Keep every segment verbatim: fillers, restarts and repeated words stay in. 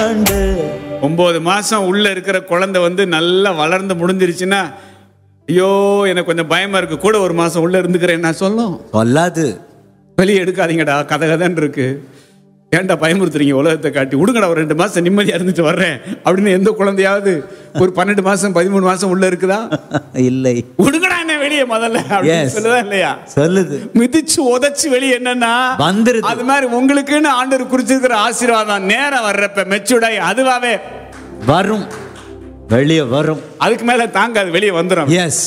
ஆண்டு. ஒன்பது மாசம் உள்ள இருக்கிற குழந்தை வந்து நல்லா வளர்ந்து முடிஞ்சிருச்சுன்னா, ஐயோ எனக்கு கொஞ்சம் பயமா இருக்கு, கூட ஒரு மாசம் உள்ள இருந்துக்கிறேன் நான் சொல்லும் சொல்லாது. வெளியே எடுக்காதீங்கடா, கதை கதைன்னு இருக்கு, ஏன்டா பயமுறுத்துறீங்க உலகத்தை காட்டி, விடுங்கடா ஒரு ரெண்டு மாசம் நிம்மதியா இருந்துட்டு வர்றேன் அப்படின்னு எந்த குழந்தையாவது ஒரு பன்னெண்டு மாசம் பதிமூணு மாசம் உள்ள இருக்குதா? இல்லை. விடுங்கடா என்ன வெளியே முதல்ல சொல்லுதா இல்லையா? சொல்லுது. மிதிச்சு உதச்சு வெளியே என்னன்னா வந்துருது. அது மாதிரி உங்களுக்குன்னு ஆண்டவர் குறிச்சிருக்கிற ஆசீர்வாதம் நேரம் வர்றப்ப மெச்சூர்டாய் அதுவாவே வரும், வெளியே வரும். அதுக்கு மேல தாங்காது, வெளியே வந்துடும். எஸ்.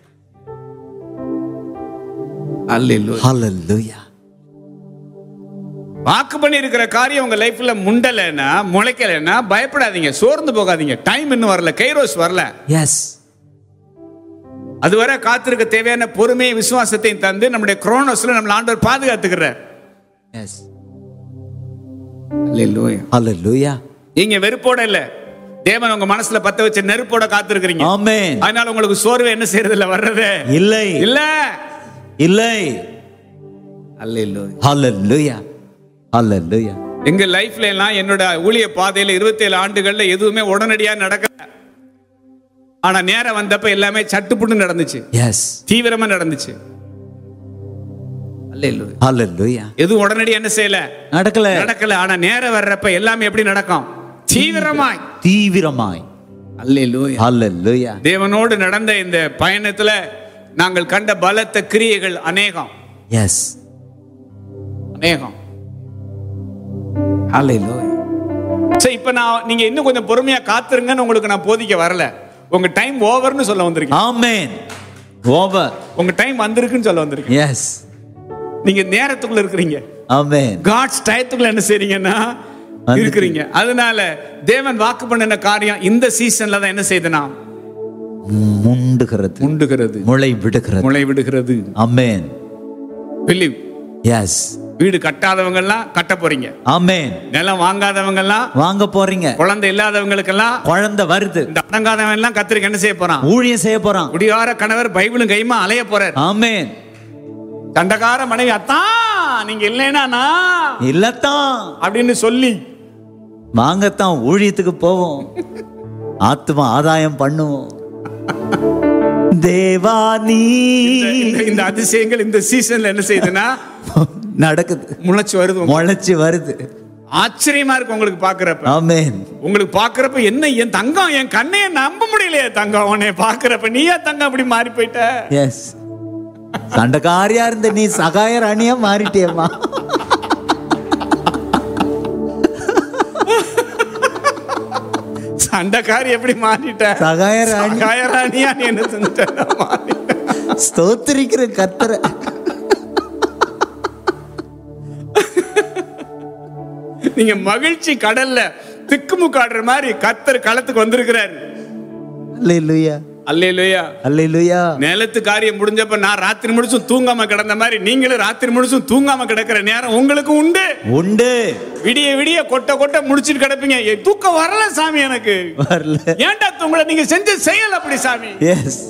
அல்லேலூயா. ஹல்லேலூயா. வாக்கு பண்ணி இருக்கிற காரியம் உங்க லைஃப்ல முண்டலைன்னா, முளைக்கலைன்னா பயப்படாதீங்க, சோர்ந்து போகாதீங்க. டைம் இன்னும் வரல, கைரோஸ் வரல. எஸ். அதுவரை காத்திருக்க தேவையான பொறுமையை விசுவாசத்தையும் தந்து நம்முடைய குரோனோஸ்ல நம்ம ஆண்டவர் பாதுகாத்துக்கிறார். எஸ். அல்லேலூயா. ஹல்லேலூயா. நீங்க வெறுப்போட இல்ல, தேவன் உங்க மனசுல பத்த வச்ச நெருப்போட காத்திருக்கிறீங்க. ஆமென். அதனால உங்களுக்கு சோர்வு என்ன செய்யறது இல்ல, வர்றதே இல்லை. இல்ல இல்லை. அல்லேலூயா. ஹல்லேலூயா. ஹல்லேலூயா. எங்க லைஃப்ல எல்லாம் என்னோட ஊழிய பாதையில இருபத்தி ஏழு ஆண்டுகள்ல எதுவுமே உடனடியா நடக்கல. ஆனா நேரம் வந்தப்ப எல்லாமே சட்டுப்புட்டு நடந்துச்சு. எஸ். தீவிரமா நடந்துச்சு. அல்லேலூயா. ஹல்லேலூயா. எதுவும் உடனடியா என்ன செய்யல, நடக்கல நடக்கல. ஆனா நேரம் வர்றப்ப எல்லாமே எப்படி நடக்கும்? தீவிரமாய் தீவிரமாய். அல்லேலூயா. ஹல்லேலூயா. தேவனோடு நடந்த இந்த பயணத்துல நாங்கள் கண்ட பலத்த கிரியைகள் அநேகம். எஸ். அநேகம். ஹல்லேலூயா. சரி, இப்ப நான் நீங்க இன்னும் கொஞ்சம் பொறுமையா காத்துருங்கன்னு உங்களுக்கு நான் போதிக்க வரல. உங்க டைம் ஓவர்னு சொல்ல வந்திருக்கேன். ஆமென். ஓவர். உங்க டைம் வந்திருக்குன்னு சொல்ல வந்திருக்கேன். எஸ். நீங்க நேரத்துக்குள்ள இருக்கிறீங்க. ஆமென். காட்ஸ் டயத்துக்குள்ள என்ன செய்றீங்கன்னா இருக்கிறீங்க. அதனால தேவன் வாக்கு பண்ணின காரியம் இந்த சீசன்ல தான் என்ன செய்தனா முண்டுகிறது, முண்டுகிறது, முளை விடுகிறது, முளை விடுகிறது. ஆமென். பிலீவ். எஸ். வீடு கட்டாதவங்க எல்லாம் கட்ட போறீங்க. ஆமென். நிலம் வாங்காதவங்க எல்லாம் வாங்க போறீங்க. குழந்தை இல்லாதவங்களுக்கு எல்லாம் குழந்தை வருது. இந்த அடங்காதவன் எல்லாம் கத்திரிக்க என்ன செய்ய போறான்? ஊழியம் செய்ய போறான். குடியார கணவர் பைபிளும் கைமா அலைய போறார். ஆமென். சண்டகார மனைவி, அத்தான் நீங்க இல்லைன்னா இல்லத்தான் அப்படின்னு சொல்லி வாங்கத்தான் ஊழியத்துக்கு போவோம், ஆத்மா ஆதாயம் பண்ணுவோம். தேவானி. இந்த அதிசயங்கள் இந்த சீசன்ல என்ன செய்யுதுன்னா நடக்குது, முளைச்சு வருது, முளைச்சு வருது. ஆச்சரியமா இருக்கு உங்களுக்கு பாக்குறப்ப. ஆமென். உங்களுக்கு பாக்குறப்ப என்ன, என் தங்கம், என் கண்ணைய நம்ப முடியலையே தங்கம், உன்னை பாக்குறப்ப நீயா தங்கம் அப்படி மாறி போயிட்ட. எஸ். சண்டைக்காரியா இருந்த நீ சகாய ராணியா மாறிட்டியம்மா. சண்டைக்காரி எப்படி மாறிட்ட? சகாய ராணி. சகாய ராணியா நீ என்ன செஞ்சிட்ட? ஸ்தோத்திரிக்கிற கர்த்தரை. நீங்க மகிழ்ச்சி கடல்ல திக்குமுக்காடுற மாதிரி கர்த்தர் களத்துக்கு வந்திருக்கிறார். அல்லேலூயா. அல்லேலூயா. அல்லேலூயா. நிலத்து காரியம் முடிஞ்சப்ப நான் ராத்திரி முழுசும் தூங்காம கிடந்த மாதிரி நீங்களும் ராத்திரி முழுசும் தூங்காம கிடக்கிற நேரம் உங்களுக்கு உண்டு. உண்டு. விடிய விடிய கொட்ட கொட்ட முடிச்சிட்டு கிடப்பீங்க. தூக்கம் வரல சாமி, எனக்கு வரல. ஏன்டா தூங்கல? நீங்க செஞ்ச செயல் அப்படி சாமி. எஸ்.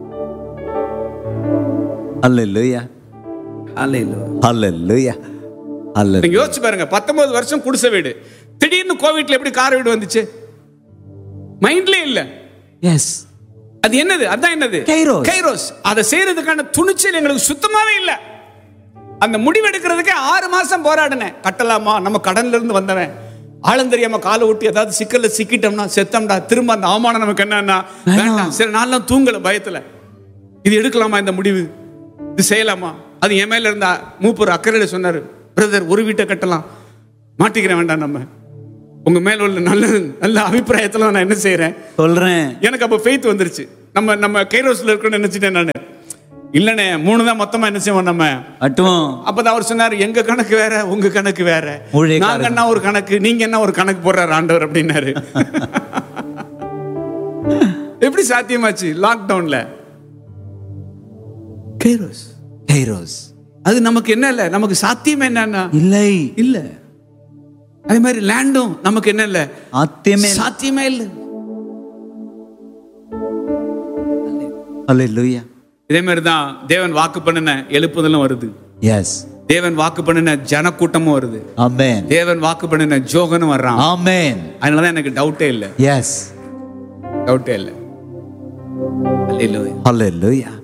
அல்லேலூயா. அல்லேலூயா. அல்லேலூயா. நீங்க யோசிச்சு பாருங்க, பத்தொன்பது வருஷம் குடிசை வீடு, திடீர்னு கோவிட்ல எப்படி கார் வீடு வந்துச்சு? மைண்ட்ல இல்ல. எஸ். அது என்னது? அதான் என்னது? கைரோஸ். கைரோஸ். அதை செய்யறதுக்கான துணிச்சல் எங்களுக்கு சுத்தமாவே இல்ல. அந்த முடிவு எடுக்கிறதுக்கே ஆறு மாசம் போராடினேன். கட்டலாமா? நம்ம கடன்ல இருந்து வந்தவன், ஆழம் தெரியாம காலை விட்டு ஏதாவது சிக்கல்ல சிக்கிட்டோம்னா செத்தம்டா, திரும்ப அந்த அவமானம் நமக்கு என்னன்னா வேண்டாம். சில நாள்லாம் தூங்கல பயத்துல. இது எடுக்கலாமா? இந்த முடிவு இது செய்யலாமா? அது என் மேல இருந்தா மூப்பர் அக்கறையில சொன்னாரு, பிரதர் ஒரு வீட்டை கட்டலாம், மாட்டிக்கிறேன், வேண்டாம், நம்ம உங்க மேல உள்ள நல்ல நல்ல அபிப்பிராயத்துல நான் என்ன செய்யறேன் சொல்றேன். எனக்கு அப்ப ஃபெய்த் வந்துருச்சு. நம்ம நம்ம கைரோஸ்ல இருக்கணும்னு நினைச்சிட்டேன் நானு. இல்லனே மூணு தான் மொத்தமா என்ன செய்வோம் நம்ம மட்டும். அப்பதான் அவர் சொன்னாரு, எங்க கணக்கு வேற, உங்க கணக்கு வேற, நாங்க என்ன ஒரு கணக்கு, நீங்க என்ன ஒரு கணக்கு போடுறாரு ஆண்டவர் அப்படின்னாரு. எப்படி சாத்தியமாச்சு? லாக்டவுன்ல கைரோஸ். கைரோஸ். அது நமக்கு என்ன இல்ல, நமக்கு சாத்தியம் என்னன்னா இல்லை இல்ல. அதே மாதிரி லேண்டும் நமக்கு என்ன இல்ல, சாத்தியமே சாத்தியமே இல்ல. அல்லேலூயா. இதே மாதிரி தான் தேவன் வாக்கு பண்ணின எழுப்புதலும் வருது. எஸ். தேவன் வாக்கு பண்ணின ஜனக்கூட்டமும் வருது. ஆமென். தேவன் வாக்கு பண்ணின ஜோகனும் வர்றான். ஆமென். அதனாலதான் எனக்கு டவுட்டே இல்லை. எஸ். டவுட்டே இல்லை. அல்லேலூயா. ஹல்லேலூயா.